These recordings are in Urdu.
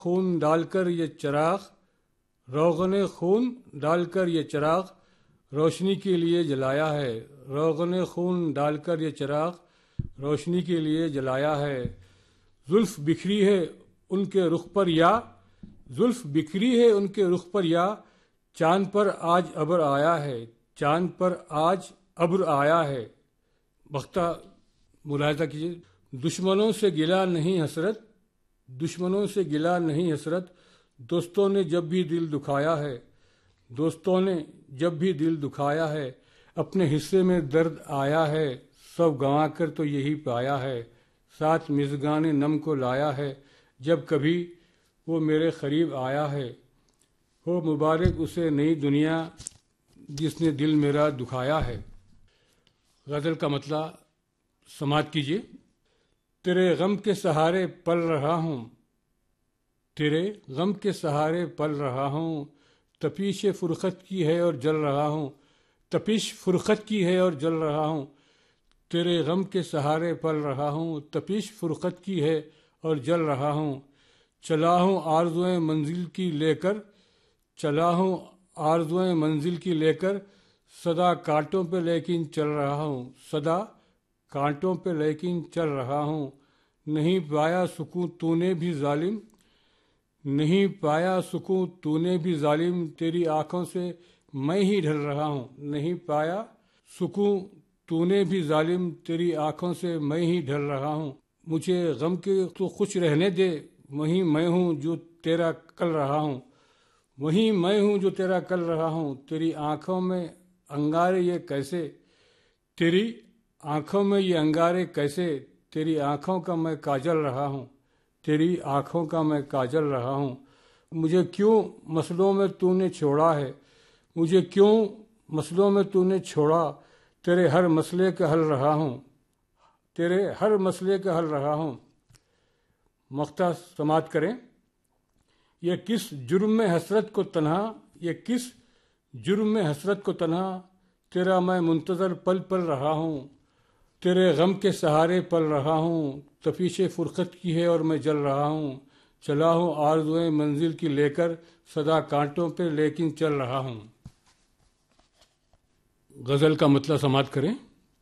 خون ڈال کر یہ چراغ، روغن خون ڈال کر یہ چراغ روشنی کے لیے جلایا ہے، روغن خون ڈال کر یہ چراغ روشنی کے لیے جلایا ہے۔ زلف بکھری ہے ان کے رخ پر یا، زلف بکھری ہے ان کے رخ پر یا، چاند پر آج ابر آیا ہے، چاند پر آج ابر آیا ہے۔ بختہ ملاحظہ کیجیے، دشمنوں سے گلا نہیں حسرت، دشمنوں سے گلا نہیں حسرت، دوستوں نے جب بھی دل دکھایا ہے، دوستوں نے جب بھی دل دکھایا ہے، اپنے حصے میں درد آیا ہے، سب گنوا کر تو یہی پایا ہے، ساتھ مژگان نم کو لایا ہے، جب کبھی وہ میرے قریب آیا ہے، ہو مبارک اسے نئی دنیا جس نے دل میرا دکھایا ہے۔ غزل کا مطلب سماعت کیجیے۔ تیرے غم کے سہارے پل رہا ہوں، تیرے غم کے سہارے پل رہا ہوں، تپیش فرقت کی ہے اور جل رہا ہوں، تپش فرقت کی ہے اور جل رہا ہوں، تیرے غم کے سہارے پل رہا ہوں، تپش فرقت کی ہے اور جل رہا ہوں، چلا ہوں آرزوئیں منزل کی لے کر، چلا ہوں آرزوئیں منزل کی لے کر، صدا کانٹوں پہ لیکن چل رہا ہوں، صدا کانٹوں پہ لیکن چل رہا ہوں، نہیں پایا سکون تو نے بھی ظالم، نہیں پایا سکون تو نے بھی ظالم، تیری آنکھوں سے میں ہی ڈھل رہا ہوں، نہیں پایا سکون تو نے بھی ظالم، تیری آنکھوں سے میں ہی ڈھل رہا ہوں، مجھے غم کے تو خوش رہنے دے، وہیں میں ہوں جو تیرا کل رہا ہوں، وہیں میں ہوں جو تیرا کل رہا ہوں، تیری آنکھوں میں انگارے یہ کیسے، تیری آنکھوں میں یہ انگارے کیسے، تیری آنکھوں کا میں کاجل رہا ہوں، تیری آنکھوں کا میں کاجل رہا ہوں، مجھے کیوں مسلوں میں تو نے چھوڑا ہے، مجھے کیوں مسلوں میں تو نے چھوڑا، تیرے ہر مسئلے کا حل رہا ہوں، تیرے ہر مسئلے کا حل رہا ہوں۔ مقطع سماعت کریں۔ یہ کس جرم میں حسرت کو تنہا، یہ کس جرم میں حسرت کو تنہا، تیرا میں منتظر پل پل رہا ہوں، تیرے غم کے سہارے پل رہا ہوں، تپیش فرقت کی ہے اور میں جل رہا ہوں، چلا ہوں آرزوئیں منزل کی لے کر، صدا کانٹوں پہ لیکن چل رہا ہوں۔ غزل کا مطلب سماعت کریں۔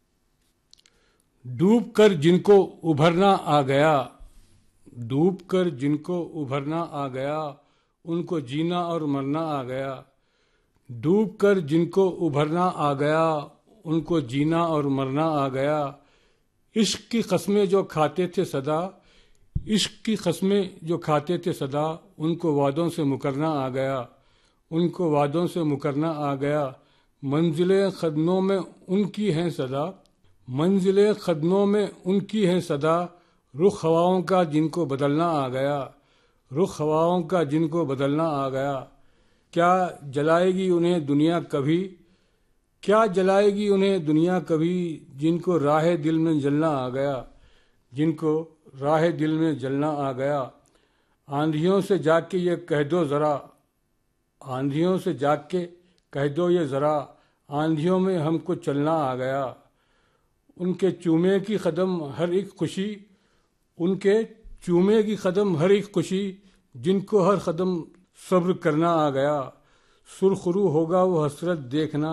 ڈوب کر جن کو ابھرنا آ گیا، ڈوب کر جن کو ابھرنا آ گیا، ان کو جینا اور مرنا آ گیا، ڈوب کر جن کو ابھرنا آ گیا، ان کو جینا اور مرنا آ گیا، عشق کی قسمیں جو کھاتے تھے صدا، عشق کی قسمیں جو کھاتے تھے صدا، ان کو وعدوں سے مکرنا آ گیا، ان کو وعدوں سے مکرنا آ گیا، منزلیں قدموں میں ان کی ہیں صدا، منزلیں قدموں میں ان کی ہیں صدا، رخ ہواؤں کا جن کو بدلنا آ گیا، رخ ہواؤں کا جن کو بدلنا آ گیا، کیا جلائے گی انہیں دنیا کبھی، کیا جلائے گی انہیں دنیا کبھی، جن کو راہ دل میں جلنا آ گیا، جن کو راہ دل میں جلنا آ گیا، آندھیوں سے جاگ کے یہ کہہ دو ذرا، آندھیوں سے جاگ کے کہہ دو یہ ذرا، آندھیوں میں ہم کو چلنا آ گیا، ان کے چومے کی قدم ہر ایک خوشی، ان کے چومے کی قدم ہر ایک خوشی، جن کو ہر قدم صبر کرنا آ گیا، سرخرو ہوگا وہ حسرت دیکھنا،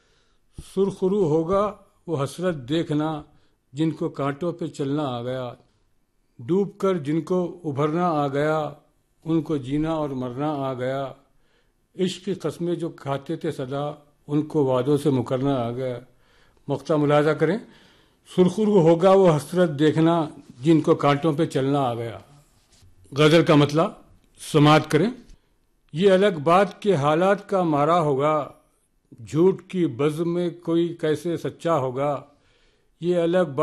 سرخرو ہوگا وہ حسرت دیکھنا، جن کو کانٹوں پہ چلنا آ گیا، ڈوب کر جن کو ابھرنا آ گیا، ان کو جینا اور مرنا آ گیا، عشق کی قسمیں جو کھاتے تھے صدا، ان کو وعدوں سے مکرنا آ گیا۔ مقطع ملاحظہ کریں۔ سرخرو ہوگا وہ حسرت دیکھنا، جن کو کانٹوں پہ چلنا آ گیا۔ غزل کا مطلب سماعت کریں۔ یہ الگ بات کے حالات کا مارا ہوگا، جھوٹ کی بزم میں کوئی کیسے سچا ہوگا، یہ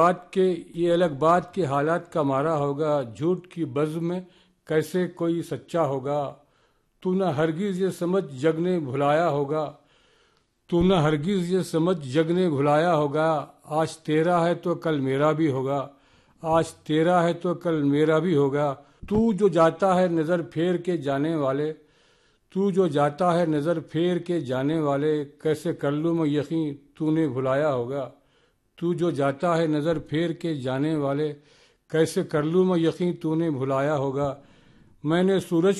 الگ بات کے حالات کا مارا ہوگا، جھوٹ کی بزم میں کیسے کوئی سچا ہوگا، تو نہ ہرگز یہ سمجھ جگ نے بھلایا ہوگا، تو نہ ہرگز یہ سمجھ جگ نے بھلایا ہوگا، آج تیرا ہے تو کل میرا بھی ہوگا، آج تیرا ہے تو کل میرا بھی ہوگا، تو جو جاتا ہے نظر پھیر کے جانے والے، تو جو جاتا ہے نظر پھیر کے جانے والے، کیسے کر لوں میں یقین تو نے بھلایا ہوگا، تو جو جاتا ہے نظر پھیر کے جانے والے، کیسے کر لوں میں یقین تو نے بھلایا ہوگا، میں نے سورج